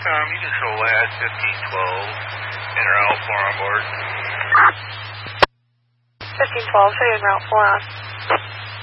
You control LAS 1512, and route 4 on board. 1512, so you're in route 4 on.